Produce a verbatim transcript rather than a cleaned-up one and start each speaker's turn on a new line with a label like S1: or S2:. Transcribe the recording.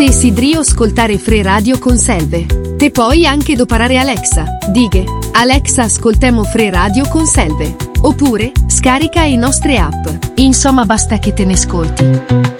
S1: Desidrio ascoltare Fre Radio con Selve. Te puoi anche doparare Alexa. Dighe, Alexa ascoltemo Fre Radio con Selve. Oppure, scarica i nostre app. Insomma basta che te ne ascolti.